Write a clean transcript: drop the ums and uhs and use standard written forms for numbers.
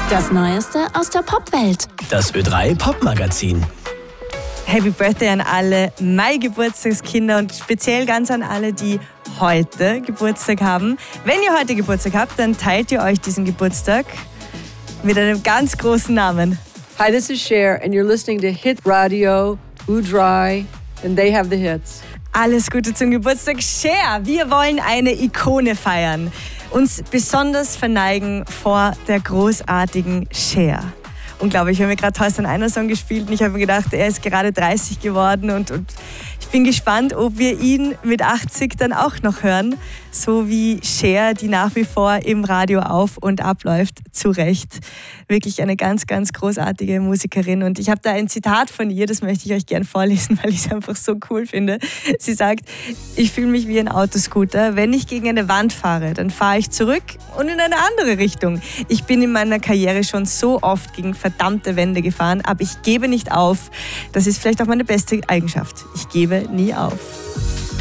Das Neueste aus der Popwelt. Das Ö3 Popmagazin. Happy Birthday an alle Mai-Geburtstagskinder und speziell ganz an alle, die heute Geburtstag haben. Wenn ihr heute Geburtstag habt, dann teilt ihr euch diesen Geburtstag mit einem ganz großen Namen. Hi, this is Cher and you're listening to Hit Radio, Ö3, and they have the hits. Alles Gute zum Geburtstag, Cher. Wir wollen eine Ikone feiern. Uns besonders verneigen vor der großartigen Cher. Unglaublich, wir haben ja gerade Toys an einer Song gespielt und ich habe mir gedacht, er ist gerade 30 geworden und ich bin gespannt, ob wir ihn mit 80 dann auch noch hören, so wie Cher, die nach wie vor im Radio auf und abläuft, zu Recht. Wirklich eine ganz, ganz großartige Musikerin und ich habe da ein Zitat von ihr, das möchte ich euch gern vorlesen, weil ich es einfach so cool finde. Sie sagt, ich fühle mich wie ein Autoscooter, wenn ich gegen eine Wand fahre, dann fahre ich zurück und in eine andere Richtung. Ich bin in meiner Karriere schon so oft gegen verdammte Wände gefahren, aber ich gebe nicht auf. Das ist vielleicht auch meine beste Eigenschaft. Ich gebe nie auf.